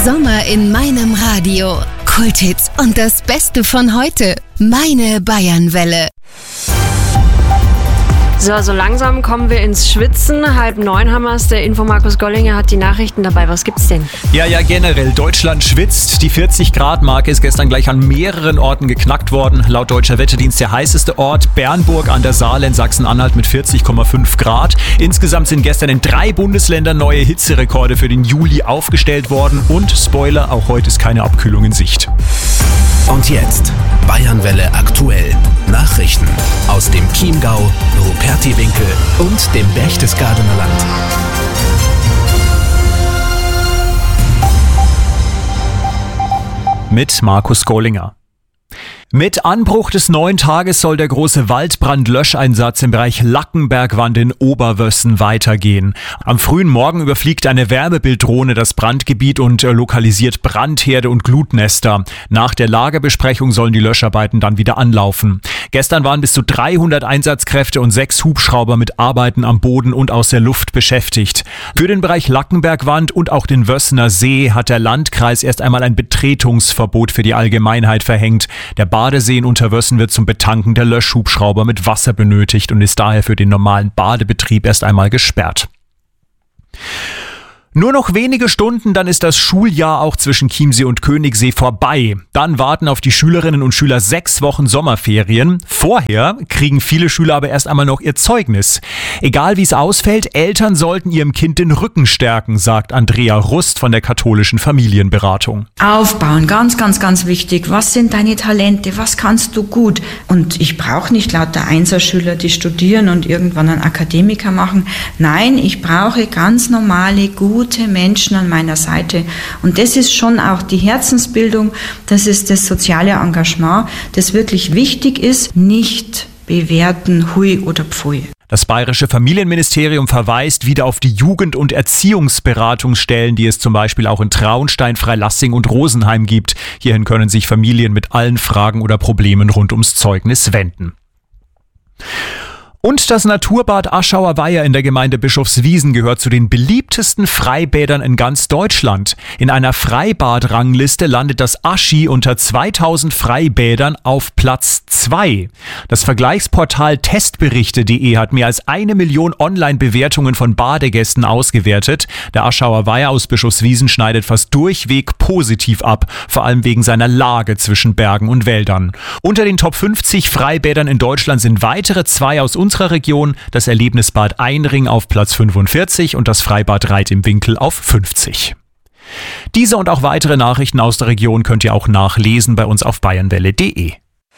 Sommer in meinem Radio. Kulthits und das Beste von heute. Meine Bayernwelle. So langsam kommen wir ins Schwitzen. 8:30 haben wir es. Der Info Markus Gollinger hat die Nachrichten dabei. Was gibt's denn? Ja, generell. Deutschland schwitzt. Die 40-Grad-Marke ist gestern gleich an mehreren Orten geknackt worden. Laut Deutscher Wetterdienst der heißeste Ort Bernburg an der Saale in Sachsen-Anhalt mit 40,5 Grad. Insgesamt sind gestern in 3 Bundesländern neue Hitzerekorde für den Juli aufgestellt worden. Und Spoiler, auch heute ist keine Abkühlung in Sicht. Und jetzt Bayernwelle aktuell. Nachrichten aus dem Chiemgau, Rupertiwinkel und dem Berchtesgadener Land. Mit Markus Gollinger. Mit Anbruch des neuen Tages soll der große Waldbrandlöscheinsatz im Bereich Lackenbergwand in Oberwössen weitergehen. Am frühen Morgen überfliegt eine Wärmebilddrohne das Brandgebiet und lokalisiert Brandherde und Glutnester. Nach der Lagebesprechung sollen die Löscharbeiten dann wieder anlaufen. Gestern waren bis zu 300 Einsatzkräfte und 6 Hubschrauber mit Arbeiten am Boden und aus der Luft beschäftigt. Für den Bereich Lackenbergwand und auch den Wössener See hat der Landkreis erst einmal ein Betretungsverbot für die Allgemeinheit verhängt. Der Badesee in Unterwössen wird zum Betanken der Löschhubschrauber mit Wasser benötigt und ist daher für den normalen Badebetrieb erst einmal gesperrt. Nur noch wenige Stunden, dann ist das Schuljahr auch zwischen Chiemsee und Königssee vorbei. Dann warten auf die Schülerinnen und Schüler 6 Wochen Sommerferien. Vorher kriegen viele Schüler aber erst einmal noch ihr Zeugnis. Egal wie es ausfällt, Eltern sollten ihrem Kind den Rücken stärken, sagt Andrea Rust von der katholischen Familienberatung. Aufbauen, ganz, ganz, ganz wichtig. Was sind deine Talente? Was kannst du gut? Und ich brauche nicht lauter Einserschüler, die studieren und irgendwann einen Akademiker machen. Nein, ich brauche ganz normale, gute Menschen an meiner Seite. Und das ist schon auch die Herzensbildung, das ist das soziale Engagement, das wirklich wichtig ist, nicht bewerten, hui oder pfui. Das bayerische Familienministerium verweist wieder auf die Jugend- und Erziehungsberatungsstellen, die es zum Beispiel auch in Traunstein, Freilassing und Rosenheim gibt. Hierhin können sich Familien mit allen Fragen oder Problemen rund ums Zeugnis wenden. Und das Naturbad Aschauer Weiher in der Gemeinde Bischofswiesen gehört zu den beliebtesten Freibädern in ganz Deutschland. In einer Freibad-Rangliste landet das Aschi unter 2000 Freibädern auf Platz 2. Das Vergleichsportal testberichte.de hat mehr als 1 Million Online-Bewertungen von Badegästen ausgewertet. Der Aschauer Weiher aus Bischofswiesen schneidet fast durchweg positiv ab, vor allem wegen seiner Lage zwischen Bergen und Wäldern. Unter den Top 50 Freibädern in Deutschland sind weitere 2 aus unserer Region, das Erlebnisbad Einring auf Platz 45 und das Freibad Reit im Winkel auf 50. Diese und auch weitere Nachrichten aus der Region könnt ihr auch nachlesen bei uns auf bayernwelle.de.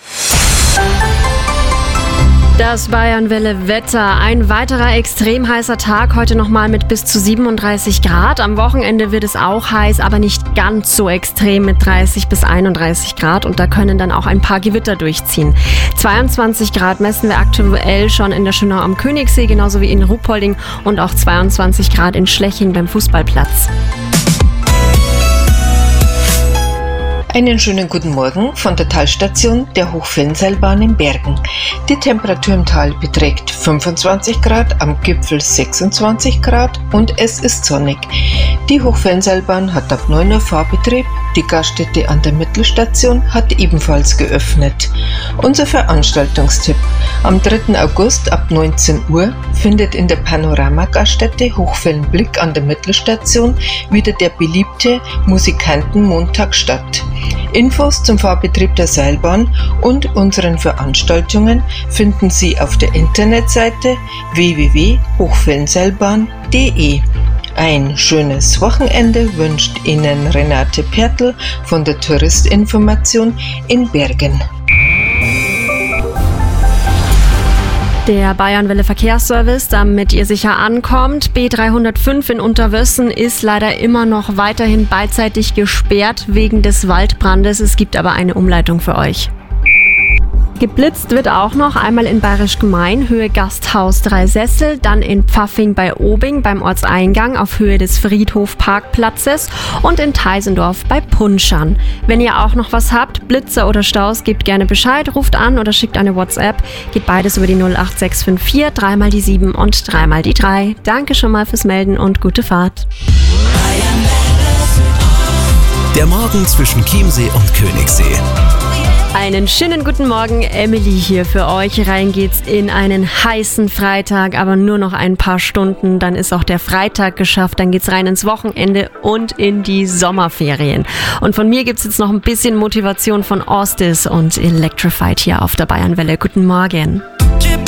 Das Bayernwelle-Wetter. Ein weiterer extrem heißer Tag, heute nochmal mit bis zu 37 Grad. Am Wochenende wird es auch heiß, aber nicht ganz so extrem mit 30 bis 31 Grad. Und da können dann auch ein paar Gewitter durchziehen. 22 Grad messen wir aktuell schon in der Schönau am Königssee, genauso wie in Ruppolding. Und auch 22 Grad in Schleching beim Fußballplatz. Einen schönen guten Morgen von der Talstation der Hochfellenseilbahn in Bergen. Die Temperatur im Tal beträgt 25 Grad, am Gipfel 26 Grad und es ist sonnig. Die Hochfellenseilbahn hat ab 9 Uhr Fahrbetrieb, die Gaststätte an der Mittelstation hat ebenfalls geöffnet. Unser Veranstaltungstipp: Am 3. August ab 19 Uhr findet in der Panorama-Gaststätte Hochfellenblick an der Mittelstation wieder der beliebte Musikantenmontag statt. Infos zum Fahrbetrieb der Seilbahn und unseren Veranstaltungen finden Sie auf der Internetseite www.hochfellenseilbahn.de. Ein schönes Wochenende wünscht Ihnen Renate Pertl von der Touristinformation in Bergen. Der Bayernwelle Verkehrsservice, damit ihr sicher ankommt. B305 in Unterwössen ist leider immer noch weiterhin beidseitig gesperrt wegen des Waldbrandes. Es gibt aber eine Umleitung für euch. Geblitzt wird auch noch einmal in Bayerisch Gmein, Höhe Gasthaus Dreisessel, dann in Pfaffing bei Obing beim Ortseingang auf Höhe des Friedhofparkplatzes und in Teisendorf bei Punschern. Wenn ihr auch noch was habt, Blitzer oder Staus, gebt gerne Bescheid, ruft an oder schickt eine WhatsApp. Geht beides über die 08654, 3x7 und 3x3. Danke schon mal fürs Melden und gute Fahrt. Der Morgen zwischen Chiemsee und Königssee. Einen schönen guten Morgen, Emily hier für euch. Rein geht's in einen heißen Freitag, aber nur noch ein paar Stunden. Dann ist auch der Freitag geschafft. Dann geht's rein ins Wochenende und in die Sommerferien. Und von mir gibt's jetzt noch ein bisschen Motivation von Ostis und Electrified hier auf der Bayernwelle. Guten Morgen.